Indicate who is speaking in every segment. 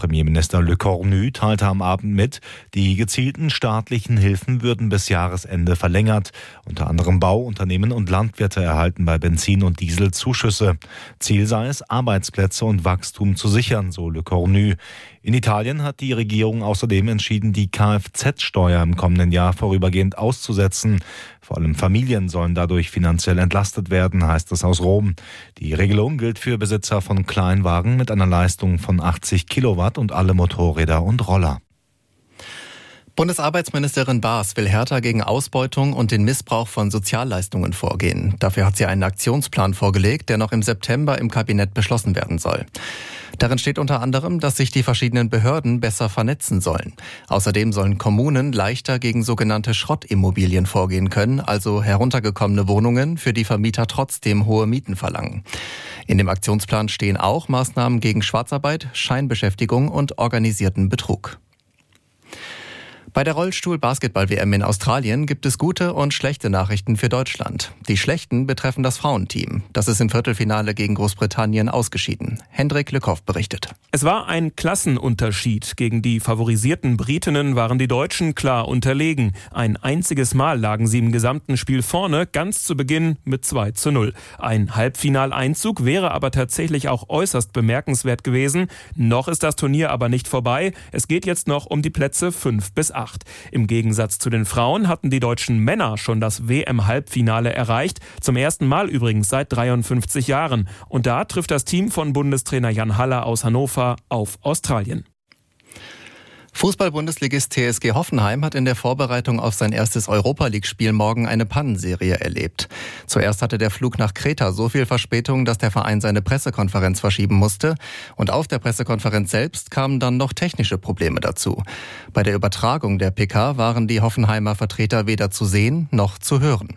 Speaker 1: Premierminister Le Cornu teilte am Abend mit, die gezielten staatlichen Hilfen würden bis Jahresende verlängert. Unter anderem Bauunternehmen und Landwirte erhalten bei Benzin und Diesel Zuschüsse. Ziel sei es, Arbeitsplätze und Wachstum zu sichern, so Le Cornu. In Italien hat die Regierung außerdem entschieden, die Kfz-Steuer im kommenden Jahr vorübergehend auszusetzen. Vor allem Familien sollen dadurch finanziell entlastet werden, heißt es aus Rom. Die Regelung gilt für Besitzer von Kleinwagen mit einer Leistung von 80 Kilowatt und alle Motorräder und Roller.
Speaker 2: Bundesarbeitsministerin Baas will härter gegen Ausbeutung und den Missbrauch von Sozialleistungen vorgehen. Dafür hat sie einen Aktionsplan vorgelegt, der noch im September im Kabinett beschlossen werden soll. Darin steht unter anderem, dass sich die verschiedenen Behörden besser vernetzen sollen. Außerdem sollen Kommunen leichter gegen sogenannte Schrottimmobilien vorgehen können, also heruntergekommene Wohnungen, für die Vermieter trotzdem hohe Mieten verlangen. In dem Aktionsplan stehen auch Maßnahmen gegen Schwarzarbeit, Scheinbeschäftigung und organisierten Betrug. Bei der Rollstuhl-Basketball-WM in Australien gibt es gute und schlechte Nachrichten für Deutschland. Die schlechten betreffen das Frauenteam. Das ist im Viertelfinale gegen Großbritannien ausgeschieden. Hendrik Lückhoff berichtet.
Speaker 3: Es war ein Klassenunterschied. Gegen die favorisierten Britinnen waren die Deutschen klar unterlegen. Ein einziges Mal lagen sie im gesamten Spiel vorne, ganz zu Beginn mit 2:0. Ein Halbfinaleinzug wäre aber tatsächlich auch äußerst bemerkenswert gewesen. Noch ist das Turnier aber nicht vorbei. Es geht jetzt noch um die Plätze 5 bis 8. Im Gegensatz zu den Frauen hatten die deutschen Männer schon das WM-Halbfinale erreicht. Zum ersten Mal übrigens seit 53 Jahren. Und da trifft das Team von Bundestrainer Jan Haller aus Hannover auf Australien.
Speaker 2: Fußball-Bundesligist TSG Hoffenheim hat in der Vorbereitung auf sein erstes Europa-League-Spiel morgen eine Pannenserie erlebt. Zuerst hatte der Flug nach Kreta so viel Verspätung, dass der Verein seine Pressekonferenz verschieben musste. Und auf der Pressekonferenz selbst kamen dann noch technische Probleme dazu. Bei der Übertragung der PK waren die Hoffenheimer Vertreter weder zu sehen noch zu hören.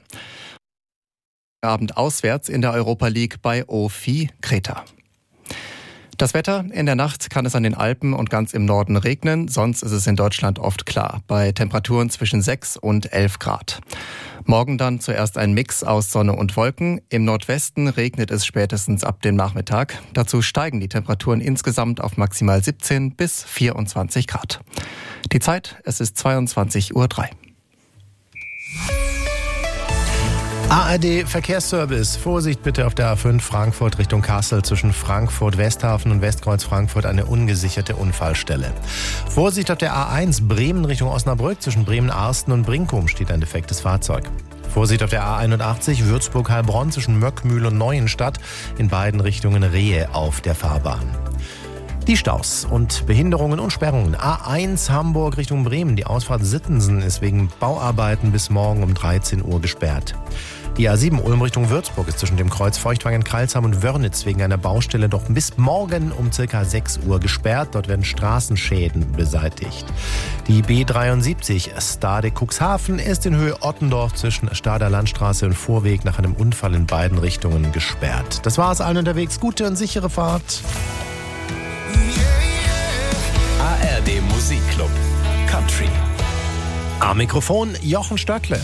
Speaker 2: Abend auswärts in der Europa League bei OFI Kreta. Das Wetter: In der Nacht kann es an den Alpen und ganz im Norden regnen, sonst ist es in Deutschland oft klar, bei Temperaturen zwischen 6 und 11 Grad. Morgen dann zuerst ein Mix aus Sonne und Wolken. Im Nordwesten regnet es spätestens ab dem Nachmittag. Dazu steigen die Temperaturen insgesamt auf maximal 17 bis 24 Grad. Die Zeit: es ist 22:03 Uhr.
Speaker 4: ARD Verkehrsservice. Vorsicht bitte auf der A5 Frankfurt Richtung Kassel. Zwischen Frankfurt Westhafen und Westkreuz Frankfurt eine ungesicherte Unfallstelle. Vorsicht auf der A1 Bremen Richtung Osnabrück. Zwischen Bremen-Arsten und Brinkum steht ein defektes Fahrzeug. Vorsicht auf der A81 Würzburg-Heilbronn zwischen Möckmühl und Neuenstadt. In beiden Richtungen Rehe auf der Fahrbahn. Die Staus und Behinderungen und Sperrungen. A1 Hamburg Richtung Bremen. Die Ausfahrt Sittensen ist wegen Bauarbeiten bis morgen um 13 Uhr gesperrt. Die A7 Ulm Richtung Würzburg ist zwischen dem Kreuz Feuchtwangen-Kreilsheim und Wörnitz wegen einer Baustelle doch bis morgen um ca. 6 Uhr gesperrt. Dort werden Straßenschäden beseitigt. Die B73 Stade Cuxhaven ist in Höhe Ottendorf zwischen Stader Landstraße und Vorweg nach einem Unfall in beiden Richtungen gesperrt. Das war's, allen unterwegs. Gute und sichere Fahrt.
Speaker 5: ARD Musikclub Country.
Speaker 4: Am Mikrofon Jochen Stöckle.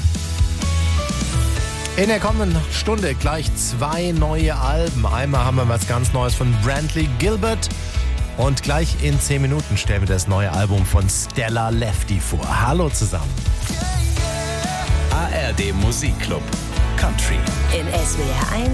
Speaker 4: In der kommenden Stunde gleich 2 neue Alben. Einmal haben wir was ganz Neues von Brantley Gilbert und gleich in 10 Minuten stellen wir das neue Album von Stella Lefty vor. Hallo zusammen.
Speaker 5: ARD Musikclub Country.
Speaker 6: In SWR 1